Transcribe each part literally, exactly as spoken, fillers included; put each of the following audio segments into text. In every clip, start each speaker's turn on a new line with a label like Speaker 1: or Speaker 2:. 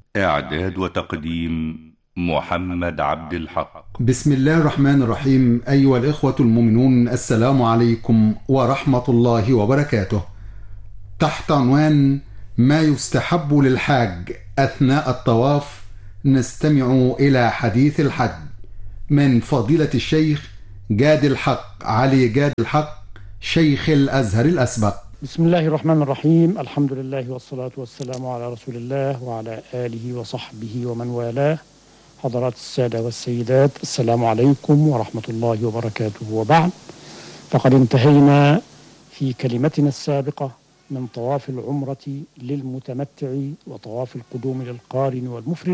Speaker 1: إعداد وتقديم محمد عبد الحق.
Speaker 2: بسم الله الرحمن الرحيم. أيها الإخوة المؤمنون، السلام عليكم ورحمة الله وبركاته. تحت عنوان ما يستحب للحاج أثناء الطواف نستمع إلى حديث الحج من فضيلة الشيخ جاد الحق علي جاد الحق، شيخ الأزهر الأسبق.
Speaker 3: بسم الله الرحمن الرحيم. الحمد لله والصلاة والسلام على رسول الله وعلى آله وصحبه ومن والاه. حضرات السادة والسيدات، السلام عليكم ورحمة الله وبركاته. وبعد، فقد انتهينا في كلمتنا السابقة من طواف العمرة للمتمتع وطواف القدوم للقارن والمفرد،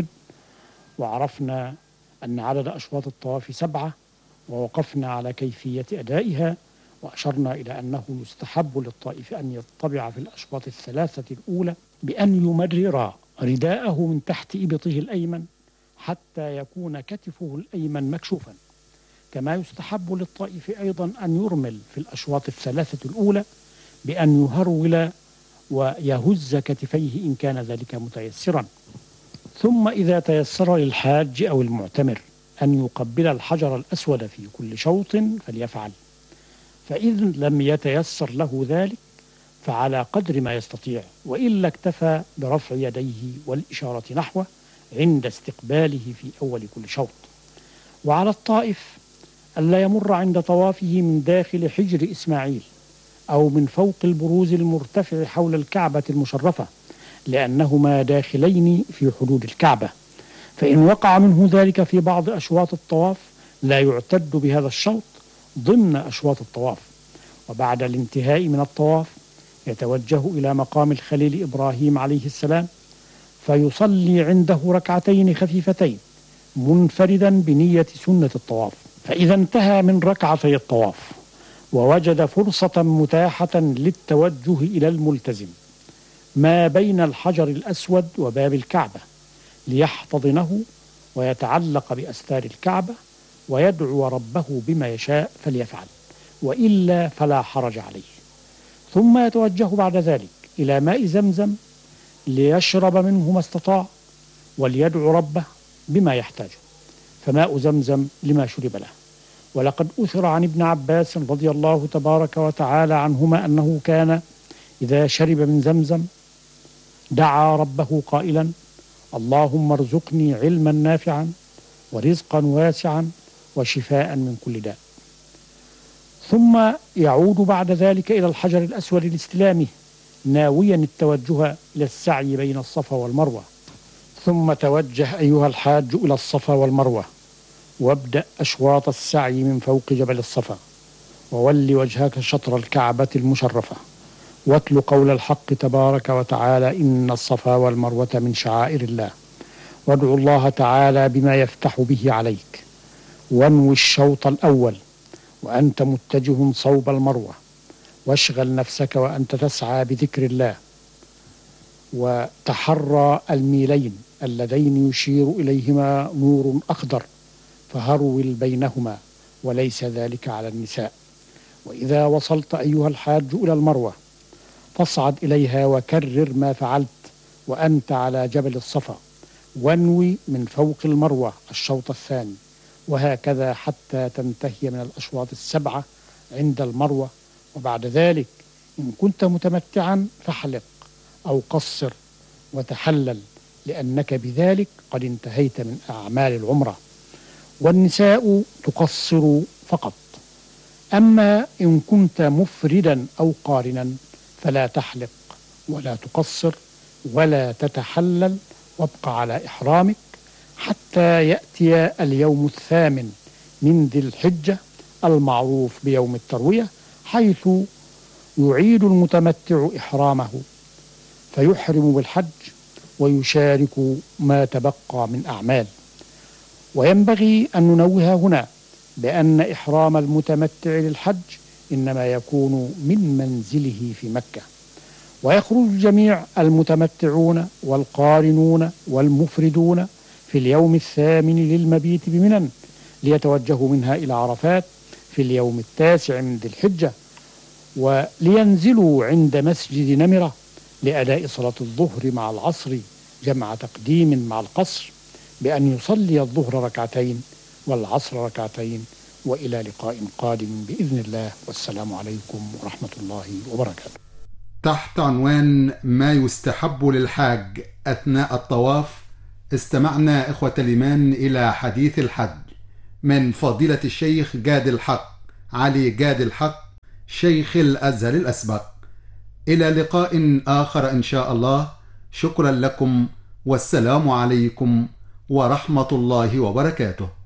Speaker 3: وعرفنا أن عدد أشواط الطواف سبعة، ووقفنا على كيفية أدائها، وأشرنا إلى أنه يستحب للطائف أن يطبع في الأشواط الثلاثة الأولى بأن يمرر رداءه من تحت إبطه الأيمن حتى يكون كتفه الأيمن مكشوفا. كما يستحب للطائف أيضا أن يرمل في الأشواط الثلاثة الأولى بأن يهرول ويهز كتفيه إن كان ذلك متيسرا. ثم إذا تيسر للحاج أو المعتمر أن يقبل الحجر الأسود في كل شوط فليفعل، فإذا لم يتيسر له ذلك فعلى قدر ما يستطيع، وإلا اكتفى برفع يديه والإشارة نحوه عند استقباله في أول كل شوط. وعلى الطائف ألا يمر عند طوافه من داخل حجر إسماعيل أو من فوق البروز المرتفع حول الكعبة المشرفة، لأنهما داخلين في حدود الكعبة، فإن وقع منه ذلك في بعض أشواط الطواف لا يعتد بهذا الشوط ضمن أشواط الطواف. وبعد الانتهاء من الطواف يتوجه إلى مقام الخليل إبراهيم عليه السلام فيصلي عنده ركعتين خفيفتين منفردا بنية سنة الطواف. فإذا انتهى من ركعتي الطواف ووجد فرصة متاحة للتوجه إلى الملتزم ما بين الحجر الأسود وباب الكعبة ليحتضنه ويتعلق بأستار الكعبة ويدعو ربه بما يشاء فليفعل، وإلا فلا حرج عليه. ثم يتوجه بعد ذلك إلى ماء زمزم ليشرب منه ما استطاع وليدعو ربه بما يحتاجه، فماء زمزم لما شرب له. ولقد أثر عن ابن عباس رضي الله تبارك وتعالى عنهما أنه كان إذا شرب من زمزم دعا ربه قائلا: اللهم ارزقني علما نافعا ورزقا واسعا وشفاء من كل داء. ثم يعود بعد ذلك إلى الحجر الأسود لاستلامه ناويا التوجه إلى السعي بين الصفا والمروة. ثم توجه أيها الحاج إلى الصفا والمروة، وابدأ أشواط السعي من فوق جبل الصفا، وول وجهك شطر الكعبة المشرفة، واتل قول الحق تبارك وتعالى: إن الصفا والمروة من شعائر الله، وادعوا الله تعالى بما يفتح به عليك، وانوي الشوط الأول وأنت متجه صوب المروة، واشغل نفسك وأنت تسعى بذكر الله، وتحرى الميلين اللذين يشير إليهما نور أخضر فهرول بينهما، وليس ذلك على النساء. وإذا وصلت أيها الحاج إلى المروة فاصعد إليها وكرر ما فعلت وأنت على جبل الصفا، وانوي من فوق المروة الشوط الثاني، وهكذا حتى تنتهي من الأشواط السبعة عند المروة. وبعد ذلك إن كنت متمتعا فاحلق أو قصر وتحلل، لأنك بذلك قد انتهيت من أعمال العمرة. والنساء تقصر فقط. أما إن كنت مفردا أو قارنا فلا تحلق ولا تقصر ولا تتحلل، وابقى على إحرامك حتى يأتي اليوم الثامن من ذي الحجة المعروف بيوم التروية، حيث يعيد المتمتع إحرامه فيحرم بالحج ويشارك ما تبقى من أعمال. وينبغي أن ننوه هنا بأن إحرام المتمتع للحج إنما يكون من منزله في مكة، ويخرج جميع المتمتعون والقارنون والمفردون في اليوم الثامن للمبيت بمنى ليتوجهوا منها إلى عرفات في اليوم التاسع من ذي الحجة، ولينزلوا عند مسجد نمرة لأداء صلاة الظهر مع العصر جمع تقديم مع القصر بأن يصلي الظهر ركعتين والعصر ركعتين، وإلى لقاء قادم بإذن الله، والسلام عليكم ورحمة الله وبركاته.
Speaker 2: تحت عنوان ما يستحب للحاج أثناء الطواف، استمعنا إخوة الإيمان إلى حديث الحج من فضيلة الشيخ جاد الحق علي جاد الحق شيخ الأزهر الأسبق. إلى لقاء آخر إن شاء الله. شكرا لكم، والسلام عليكم ورحمة الله وبركاته.